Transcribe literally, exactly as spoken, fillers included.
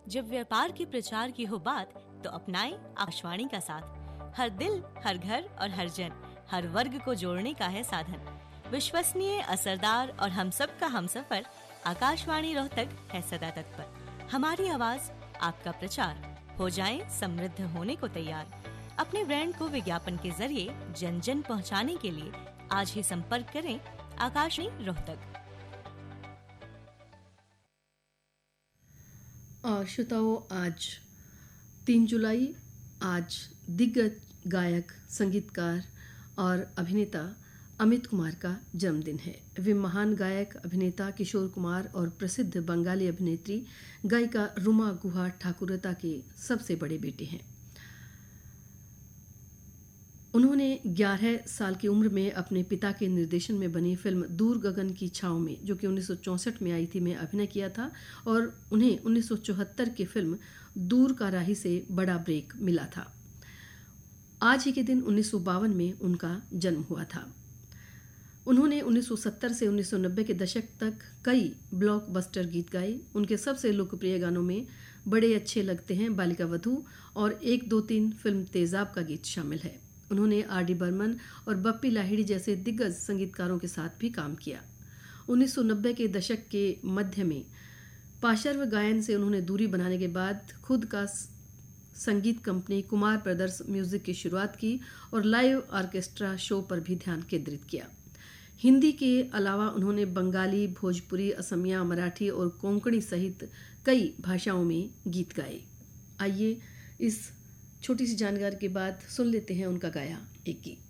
जब व्यापार के प्रचार की हो बात तो अपनाएं आकाशवाणी का साथ। हर दिल, हर घर और हर जन, हर वर्ग को जोड़ने का है साधन। विश्वसनीय, असरदार और हम सब का हमसफर आकाशवाणी रोहतक है सदा तत्पर। हमारी आवाज, आपका प्रचार, हो जाएं समृद्ध होने को तैयार। अपने ब्रांड को विज्ञापन के जरिए जन जन पहुंचाने के लिए आज ही संपर्क करें आकाशवाणी रोहतक। और श्रोताओं, आज तीन जुलाई, आज दिग्गज गायक, संगीतकार और अभिनेता अमित कुमार का जन्मदिन है। वे महान गायक, अभिनेता किशोर कुमार और प्रसिद्ध बंगाली अभिनेत्री गायिका रुमा गुहा ठाकुरता के सबसे बड़े बेटे हैं। उन्होंने ग्यारह साल की उम्र में अपने पिता के निर्देशन में बनी फिल्म दूर गगन की छाँव में, जो कि उन्नीस सौ चौंसठ में आई थी, में अभिनय किया था और उन्हें उन्नीस सौ चौहत्तर की फिल्म दूर का राही से बड़ा ब्रेक मिला था। आज ही के दिन उन्नीस सौ बावन में उनका जन्म हुआ था। उन्होंने उन्नीस सौ सत्तर से उन्नीस सौ नब्बे के दशक तक कई ब्लॉकबस्टर गीत गाए। उनके सबसे लोकप्रिय गानों में बड़े अच्छे लगते हैं, बालिका वधू और एक दो तीन फिल्म तेजाब का गीत शामिल है। उन्होंने आर डी बर्मन और बप्पी लाहिड़ी जैसे दिग्गज संगीतकारों के साथ भी काम किया। उन्नीस सौ नब्बे के दशक के मध्य में पार्श्व गायन से उन्होंने दूरी बनाने के बाद खुद का संगीत कंपनी कुमार ब्रदर्स म्यूजिक की शुरुआत की और लाइव ऑर्केस्ट्रा शो पर भी ध्यान केंद्रित किया। हिंदी के अलावा उन्होंने बंगाली, भोजपुरी, असमिया, मराठी और कोंकणी सहित कई भाषाओं में गीत गाए। आइए इस छोटी सी जानकारी के बाद सुन लेते हैं उनका गाया एक गीत।